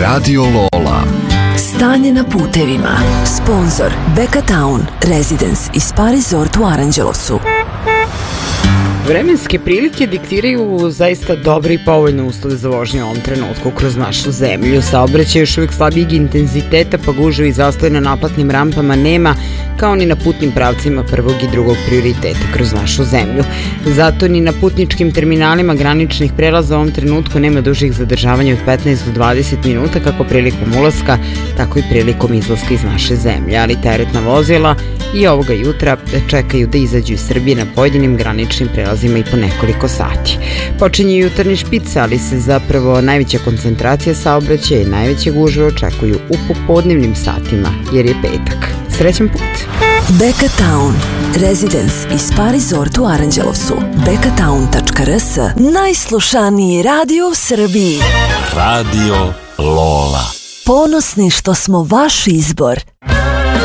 Radio Lola. Stanje na putevima. Sponzor Beka Town, Residence i Spa Resort u Aranđelovcu. Vremenske prilike diktiraju zaista dobre i povoljne uslove za vožnju u ovom trenutku kroz našu zemlju. Saobraćaj još uvijek slabijeg intenziteta, pa gužve i zastoje na naplatnim rampama nema, kao ni na putnim pravcima prvog i drugog prioriteta kroz našu zemlju. Zato ni na putničkim terminalima graničnih prelaza u ovom trenutku nema dužih zadržavanja od 15 do 20 minuta, kako prilikom ulaska, tako i prilikom izlaska iz naše zemlje. Ali teretna vozila i ovoga jutra čekaju da izađu iz Srbije na pojedinim graničnim prelazima i po nekoliko sati. Počinje jutarnji špic, ali se zapravo najveća koncentracija saobraćaja i najveće gužve očekuju u popodnevnim satima, jer je petak. Srećan put! Beka Town, Residence i Spa Resort u Aranđelovcu. bekatown.rs, najslušaniji radio u Srbiji. Radio Lola. Ponosni što smo vaš izbor.